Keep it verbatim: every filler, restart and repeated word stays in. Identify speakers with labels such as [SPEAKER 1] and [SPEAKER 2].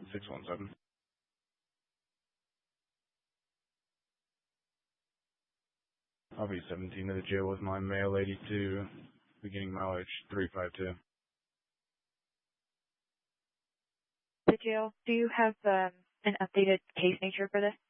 [SPEAKER 1] six one seven. I'll be seventeen to the jail with my male eighty-two, beginning mileage three five two.
[SPEAKER 2] The jail, do you have um, an updated case nature for this?